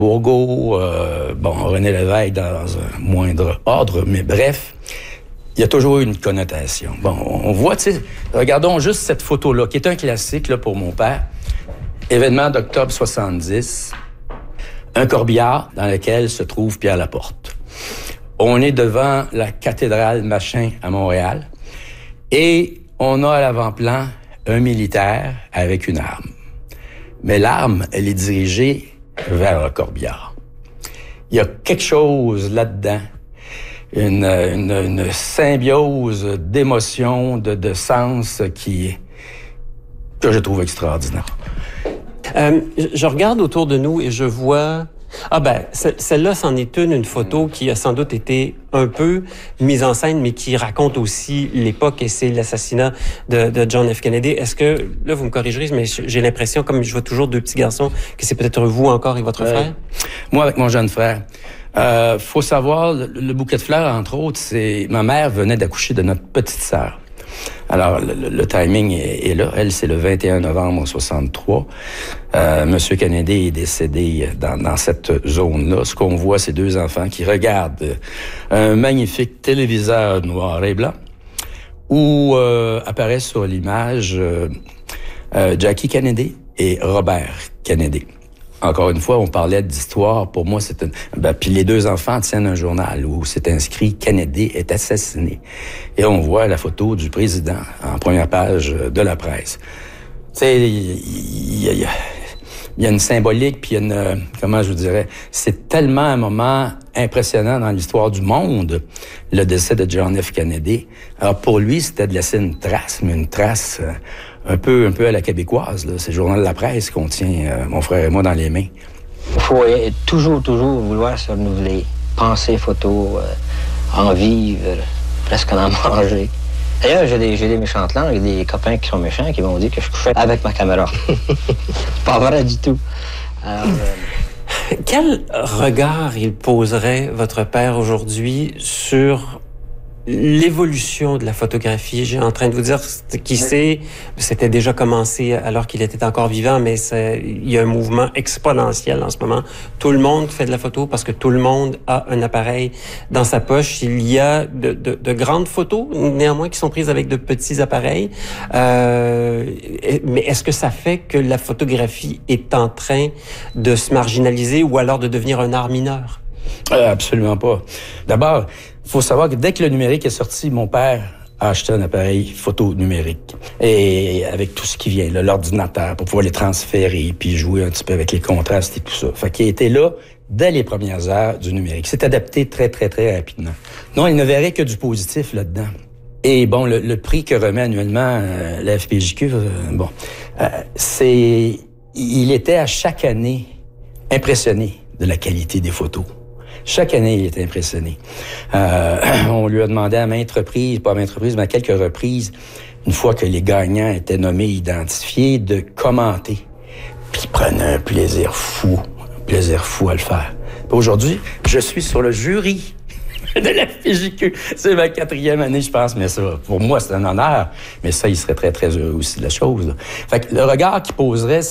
Bourgault, René Lévesque dans un moindre ordre, mais bref, il y a toujours eu une connotation. Bon, on voit, tu sais, regardons juste cette photo-là, qui est un classique là, pour mon père. Événement d'octobre 70, un corbillard dans lequel se trouve Pierre Laporte. On est devant la cathédrale Machin à Montréal et on a à l'avant-plan un militaire avec une arme. Mais l'arme, elle est dirigée vers le corbillard. Il y a quelque chose là-dedans, une symbiose d'émotions, de sens que je trouve extraordinaire. Je regarde autour de nous et je vois... celle-là, c'en est une photo qui a sans doute été un peu mise en scène, mais qui raconte aussi l'époque, et c'est l'assassinat de John F. Kennedy. Est-ce que, là, vous me corrigerez, mais j'ai l'impression, comme je vois toujours deux petits garçons, que c'est peut-être vous encore et votre frère? Moi, avec mon jeune frère. Faut savoir, le bouquet de fleurs, entre autres, c'est... Ma mère venait d'accoucher de notre petite sœur. Alors, le timing est là. Elle, c'est le 21 novembre 63. Monsieur Kennedy est décédé dans cette zone-là. Ce qu'on voit, c'est deux enfants qui regardent un magnifique téléviseur noir et blanc où apparaisst sur l'image Jackie Kennedy et Robert Kennedy. Encore une fois, on parlait d'histoire. Pour moi, puis les deux enfants tiennent un journal où c'est inscrit « Kennedy est assassiné ». Et on voit la photo du président en première page de la presse. Tu sais, il y a une symbolique, puis il y a comment je vous dirais, c'est tellement un moment impressionnant dans l'histoire du monde, le décès de John F. Kennedy. Alors pour lui, c'était de laisser une trace, mais une trace... un peu à la québécoise, là. C'est le journal de la presse qu'on tient, mon frère et moi, dans les mains. Il faut toujours vouloir se renouveler. Penser, photo, en vivre, presque en manger. D'ailleurs, j'ai des méchantes langues, des copains qui sont méchants qui m'ont dit que je couchais avec ma caméra. C'est pas vrai du tout. Alors, Quel regard il poserait, votre père, aujourd'hui, sur l'évolution de la photographie? J'ai en train de vous dire qui sait, c'était déjà commencé alors qu'il était encore vivant, mais il y a un mouvement exponentiel en ce moment. Tout le monde fait de la photo parce que tout le monde a un appareil dans sa poche. Il y a de grandes photos, néanmoins, qui sont prises avec de petits appareils. Mais est-ce que ça fait que la photographie est en train de se marginaliser ou alors de devenir un art mineur? Absolument pas. D'abord, il faut savoir que dès que le numérique est sorti, mon père a acheté un appareil photo numérique. Et avec tout ce qui vient, là, l'ordinateur, pour pouvoir les transférer, puis jouer un petit peu avec les contrastes et tout ça. Fait qu'il était là dès les premières heures du numérique. C'est adapté très, très, très rapidement. Non, il ne verrait que du positif là-dedans. Et bon, le prix que remet annuellement la FPJQ, il était à chaque année impressionné de la qualité des photos. Chaque année, il était impressionné. On lui a demandé à maintes reprises, pas à maintes reprises, mais à quelques reprises, une fois que les gagnants étaient nommés, identifiés, de commenter. Puis il prenait un plaisir fou à le faire. Puis aujourd'hui, je suis sur le jury de la FPJQ. C'est ma 4e année, je pense, mais ça, pour moi, c'est un honneur. Mais ça, il serait très, très heureux aussi de la chose, là. Fait que le regard qu'il poserait,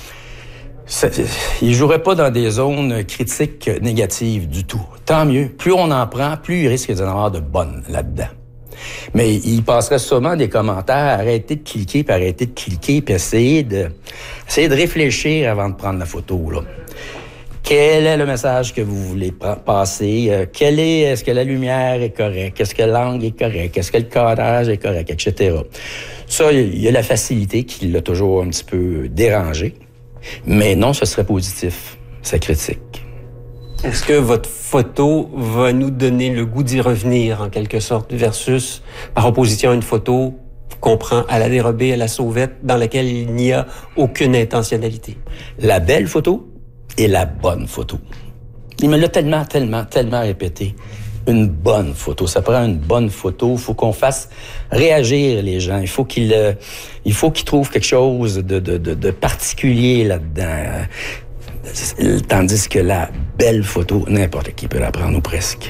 il jouerait pas dans des zones critiques négatives du tout. Tant mieux. Plus on en prend, plus il risque d'en avoir de bonnes là-dedans. Mais il passerait sûrement des commentaires, arrêter de cliquer, puis essayer de réfléchir avant de prendre la photo, là. Quel est le message que vous voulez passer? Est-ce que la lumière est correcte? Est-ce que l'angle est correct? Est-ce que le cadrage est correct? Etc. Ça, il y a la facilité qui l'a toujours un petit peu dérangé. Mais non, ce serait positif, sa critique. Est-ce que votre photo va nous donner le goût d'y revenir, en quelque sorte, versus, par opposition à une photo qu'on prend à la dérobée, à la sauvette, dans laquelle il n'y a aucune intentionnalité? La belle photo et la bonne photo. Il me l'a tellement répété. Une bonne photo. Ça prend une bonne photo. Il faut qu'on fasse réagir les gens. Il faut qu'ils trouvent quelque chose de particulier là-dedans. Tandis que la belle photo, n'importe qui peut la prendre, ou presque.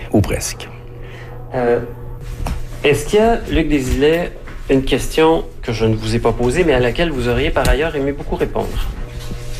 Est-ce qu'il y a, Luc Desilets, une question que je ne vous ai pas posée, mais à laquelle vous auriez par ailleurs aimé beaucoup répondre?